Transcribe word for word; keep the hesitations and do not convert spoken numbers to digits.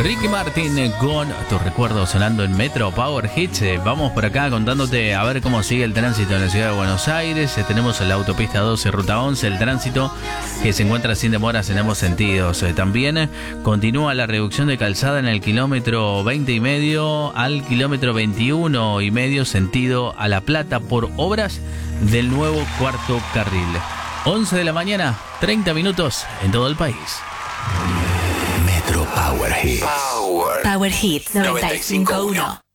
Ricky Martin con tus recuerdos sonando en Metro Power Hits. Eh, Vamos por acá contándote a ver cómo sigue el tránsito en la ciudad de Buenos Aires. Eh, Tenemos la autopista doce, ruta once, el tránsito que se encuentra sin demoras en ambos sentidos. Eh, También eh, continúa la reducción de calzada en el kilómetro veinte y medio al kilómetro veintiuno y medio sentido a La Plata por obras del nuevo cuarto carril. once de la mañana, treinta minutos en todo el país. Metro Power Hits. Power, Power Hits noventa y cinco punto uno.